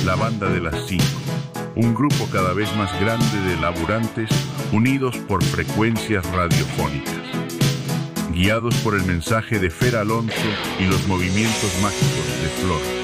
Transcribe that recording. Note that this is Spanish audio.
la banda de las 5, un grupo cada vez más grande de laburantes unidos por frecuencias radiofónicas, guiados por el mensaje de Fer Alonso y los movimientos mágicos de Flor.